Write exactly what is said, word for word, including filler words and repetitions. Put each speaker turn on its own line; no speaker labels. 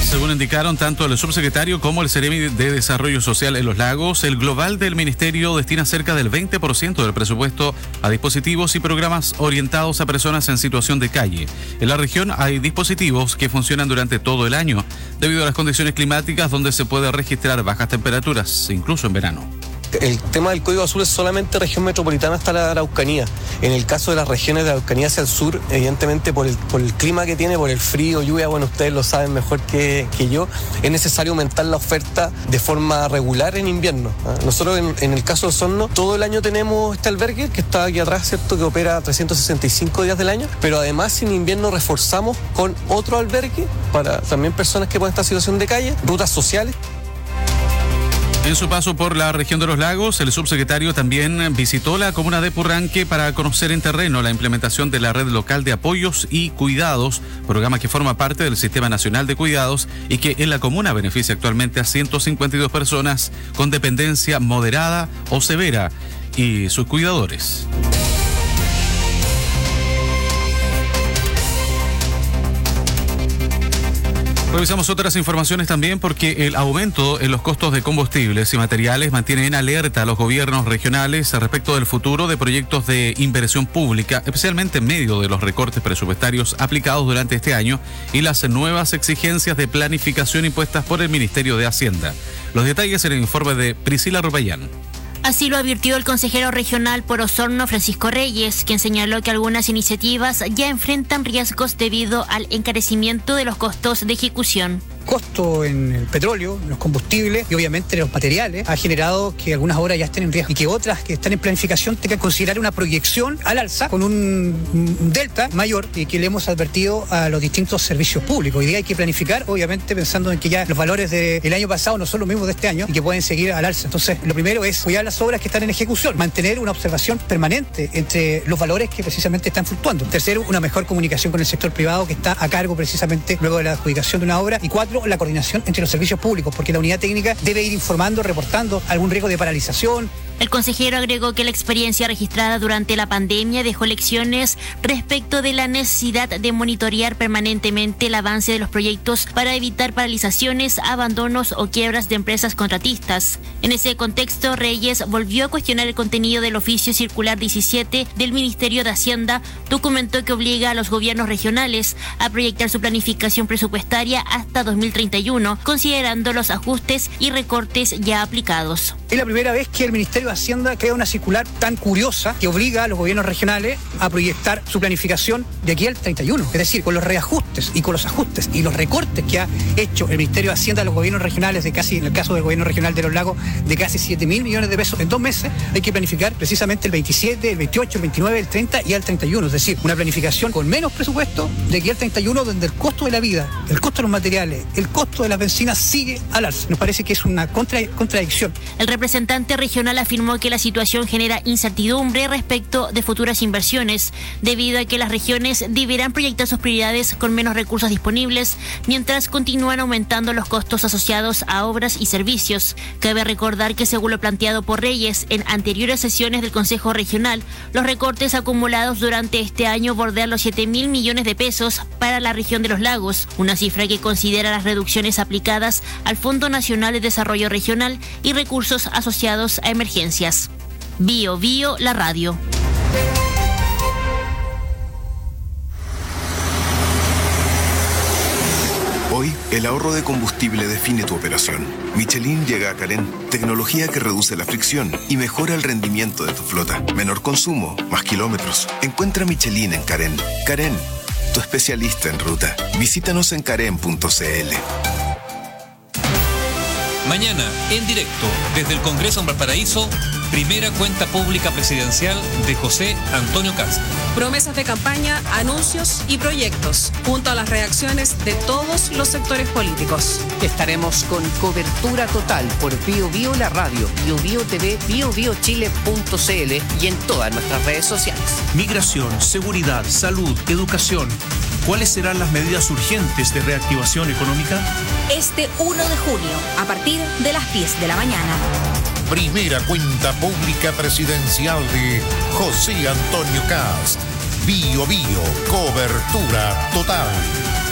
Según indicaron tanto el subsecretario como el Seremi de Desarrollo Social en Los Lagos, el global del ministerio destina cerca del veinte por ciento del presupuesto a dispositivos y programas orientados a personas en situación de calle. En la región hay dispositivos que funcionan durante todo el año, debido a las condiciones climáticas donde se puede registrar bajas temperaturas, incluso en verano.
El tema del Código Azul es solamente región metropolitana hasta la Araucanía. En el caso de las regiones de Araucanía hacia el sur, evidentemente por el, por el clima que tiene, por el frío, lluvia, bueno, ustedes lo saben mejor que, que yo, es necesario aumentar la oferta de forma regular en invierno. Nosotros en, en el caso de Osorno, todo el año tenemos este albergue que está aquí atrás, ¿cierto?, que opera trescientos sesenta y cinco días del año, pero además en invierno reforzamos con otro albergue para también personas que pueden estar en situación de calle, rutas sociales.
En su paso por la región de Los Lagos, el subsecretario también visitó la comuna de Purranque para conocer en terreno la implementación de la red local de apoyos y cuidados, programa que forma parte del Sistema Nacional de Cuidados y que en la comuna beneficia actualmente a ciento cincuenta y dos personas con dependencia moderada o severa y sus cuidadores. Revisamos otras informaciones también porque el aumento en los costos de combustibles y materiales mantiene en alerta a los gobiernos regionales respecto del futuro de proyectos de inversión pública, especialmente en medio de los recortes presupuestarios aplicados durante este año y las nuevas exigencias de planificación impuestas por el Ministerio de Hacienda. Los detalles en el informe de Priscila Rupayán.
Así lo advirtió el consejero regional por Osorno, Francisco Reyes, quien señaló que algunas iniciativas ya enfrentan riesgos debido al encarecimiento de los costos de ejecución.
Costo en el petróleo, en los combustibles y obviamente en los materiales ha generado que algunas obras ya estén en riesgo y que otras que están en planificación tengan que considerar una proyección al alza con un delta mayor y que le hemos advertido a los distintos servicios públicos. Hoy día hay que planificar, obviamente pensando en que ya los valores del año pasado no son los mismos de este año y que pueden seguir al alza. Entonces, lo primero es cuidar las obras que están en ejecución, mantener una observación permanente entre los valores que precisamente están fluctuando. Tercero, una mejor comunicación con el sector privado que está a cargo precisamente luego de la adjudicación de una obra. Y cuatro, la coordinación entre los servicios públicos, porque la unidad técnica debe ir informando, reportando algún riesgo de paralización.
El consejero agregó que la experiencia registrada durante la pandemia dejó lecciones respecto de la necesidad de monitorear permanentemente el avance de los proyectos para evitar paralizaciones, abandonos o quiebras de empresas contratistas. En ese contexto, Reyes volvió a cuestionar el contenido del oficio circular diecisiete del Ministerio de Hacienda, documento que obliga a los gobiernos regionales a proyectar su planificación presupuestaria hasta dos mil treinta y uno, considerando los ajustes y recortes ya aplicados.
Es la primera vez que el Ministerio de Hacienda crea una circular tan curiosa que obliga a los gobiernos regionales a proyectar su planificación de aquí al treinta y uno. Es decir, con los reajustes y con los ajustes y los recortes que ha hecho el Ministerio de Hacienda a los gobiernos regionales de casi, en el caso del gobierno regional de Los Lagos, de casi siete mil millones de pesos en dos meses, hay que planificar precisamente el veintisiete, el veintiocho, el veintinueve, el treinta y al treinta y uno. Es decir, una planificación con menos presupuesto de aquí al treinta y uno, donde el costo de la vida, el costo de los materiales, el costo de las bencinas sigue al alza. Nos parece que es una contra, contradicción.
El representante regional afirmó que la situación genera incertidumbre respecto de futuras inversiones, debido a que las regiones deberán proyectar sus prioridades con menos recursos disponibles, mientras continúan aumentando los costos asociados a obras y servicios. Cabe recordar que, según lo planteado por Reyes en anteriores sesiones del Consejo Regional, los recortes acumulados durante este año bordean los siete mil millones de pesos para la región de Los Lagos, una cifra que considera las reducciones aplicadas al Fondo Nacional de Desarrollo Regional y recursos asociados a emergencias. Bio Bio, la radio.
Hoy, el ahorro de combustible define tu operación. Michelin llega a Carén, tecnología que reduce la fricción y mejora el rendimiento de tu flota. Menor consumo, más kilómetros. Encuentra Michelin en Carén. Carén, tu especialista en ruta. Visítanos en carén punto c l.
Mañana, en directo, desde el Congreso en Valparaíso, primera cuenta pública presidencial de José Antonio Kast.
Promesas de campaña, anuncios y proyectos, junto a las reacciones de todos los sectores políticos.
Estaremos con cobertura total por Bio Bio la radio, Bio Bio T V, bio bio chile punto c l y en todas nuestras redes sociales.
Migración, seguridad, salud, educación. ¿Cuáles serán las medidas urgentes de reactivación económica?
Este uno de junio, a partir de las diez de la mañana.
Primera cuenta pública presidencial de José Antonio Kast. Bio Bio, cobertura total.